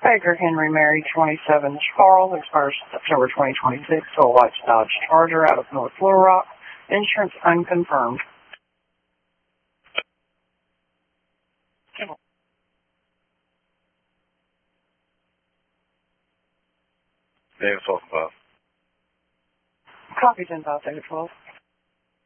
Baker Henry Mary 27 Charles, expires September 2026, so a white Dodge Charger out of North Little Rock. Insurance unconfirmed. David 12. Copy 10,000, David 12.